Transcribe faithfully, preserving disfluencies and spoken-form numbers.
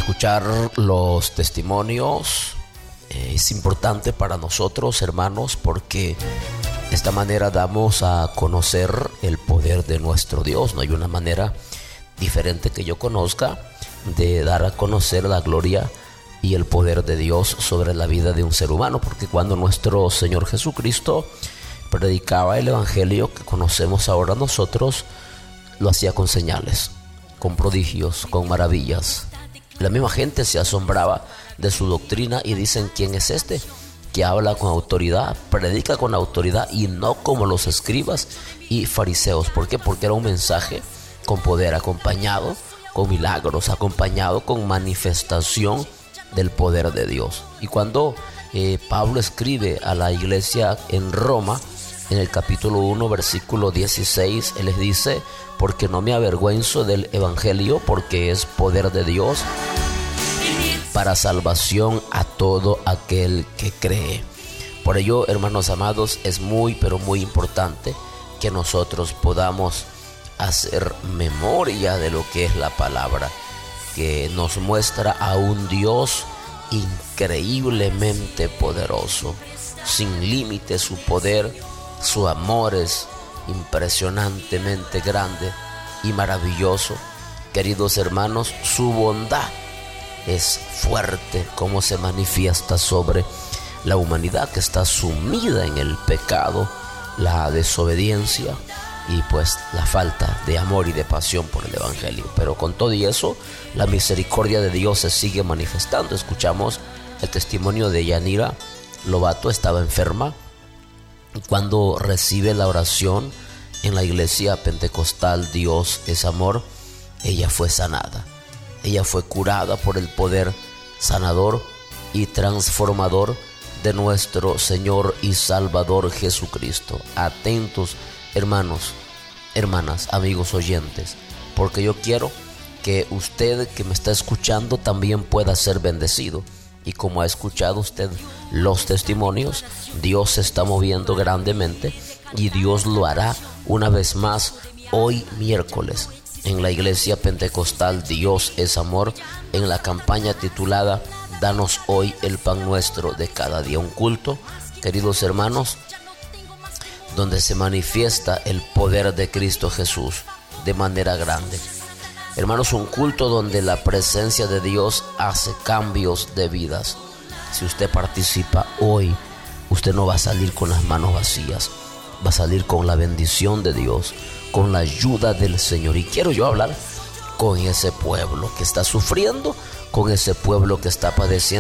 escuchar los testimonios eh, es importante para nosotros, hermanos, porque de esta manera damos a conocer el poder de nuestro Dios. No hay una manera diferente que yo conozca de dar a conocer la gloria y el poder de Dios sobre la vida de un ser humano, porque cuando nuestro Señor Jesucristo predicaba el evangelio que conocemos ahora nosotros, lo hacía con señales, con prodigios, con maravillas. La misma gente se asombraba de su doctrina y dicen: ¿quién es este que habla con autoridad, predica con autoridad y no como los escribas y fariseos? ¿Por qué? Porque era un mensaje con poder, acompañado con milagros, acompañado con manifestación del poder de Dios. Y cuando eh, Pablo escribe a la iglesia en Roma, en el capítulo uno, versículo dieciséis, él les dice: porque no me avergüenzo del evangelio, porque es poder de Dios para salvación a todo aquel que cree. Por ello, hermanos amados, es muy, pero muy importante que nosotros podamos hacer memoria de lo que es la palabra, que nos muestra a un Dios increíblemente poderoso, sin límite su poder. Su amor es impresionantemente grande y maravilloso. Queridos hermanos, su bondad es fuerte, como se manifiesta sobre la humanidad que está sumida en el pecado, la desobediencia y pues la falta de amor y de pasión por el evangelio. Pero con todo y eso, la misericordia de Dios se sigue manifestando. Escuchamos el testimonio de Yanira Lobato. Estaba enferma. Cuando recibe la oración en la iglesia pentecostal Dios es Amor, ella fue sanada. Ella fue curada por el poder sanador y transformador de nuestro Señor y Salvador Jesucristo. Atentos, hermanos, hermanas, amigos oyentes, porque yo quiero que usted que me está escuchando también pueda ser bendecido. Y como ha escuchado usted los testimonios, Dios se está moviendo grandemente y Dios lo hará una vez más hoy miércoles en la iglesia pentecostal Dios es Amor, en la campaña titulada Danos hoy el pan nuestro de cada día. Un culto, queridos hermanos, donde se manifiesta el poder de Cristo Jesús de manera grande. Hermanos, un culto donde la presencia de Dios hace cambios de vidas. Si usted participa hoy, usted no va a salir con las manos vacías, va a salir con la bendición de Dios, con la ayuda del Señor. Y quiero yo hablar con ese pueblo que está sufriendo, con ese pueblo que está padeciendo